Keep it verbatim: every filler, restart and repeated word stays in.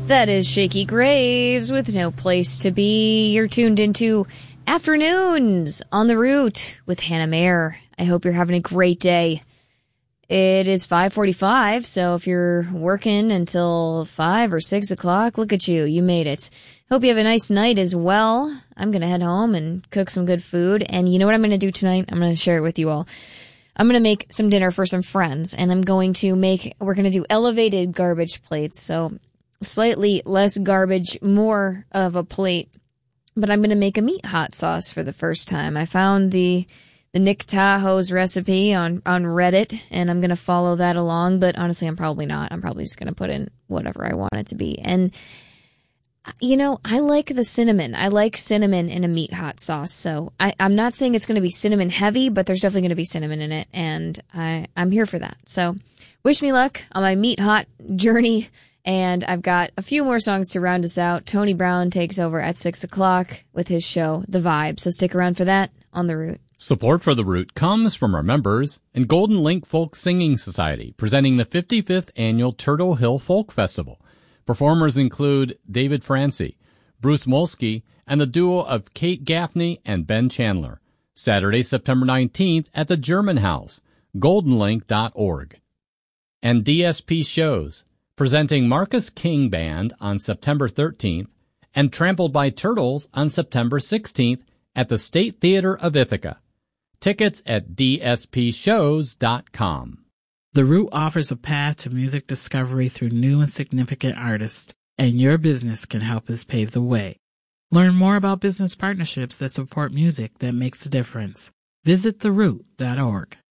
That is Shaky Graves with No Place to Be. You're tuned into Afternoons on the Route with Hannah Mayer. I hope you're having a great day. It is five forty-five, so if you're working until five or six o'clock, look at you. You made it. Hope you have a nice night as well. I'm going to head home and cook some good food. And you know what I'm going to do tonight? I'm going to share it with you all. I'm going to make some dinner for some friends, and I'm going to make, we're going to do elevated garbage plates. So slightly less garbage, more of a plate. But I'm going to make a meat hot sauce for the first time. I found the the Nick Tahoe's recipe on, on Reddit, and I'm going to follow that along. But honestly, I'm probably not. I'm probably just going to put in whatever I want it to be. And, you know, I like the cinnamon. I like cinnamon in a meat hot sauce. So I, I'm not saying it's going to be cinnamon heavy, but there's definitely going to be cinnamon in it. And I, I'm here for that. So wish me luck on my meat hot journey. And I've got a few more songs to round us out. Tony Brown takes over at six o'clock with his show, The Vibe. So stick around for that on The Route. Support for The Route comes from our members and Golden Link Folk Singing Society, presenting the fifty-fifth Annual Turtle Hill Folk Festival. Performers include David Francie, Bruce Molsky, and the duo of Kate Gaffney and Ben Chandler. Saturday, September nineteenth at the German House, golden link dot org. And D S P Shows, presenting Marcus King Band on September thirteenth and Trampled by Turtles on September sixteenth at the State Theater of Ithaca. Tickets at d s p shows dot com. The Route offers a path to music discovery through new and significant artists, and your business can help us pave the way. Learn more about business partnerships that support music that makes a difference. Visit the route dot org.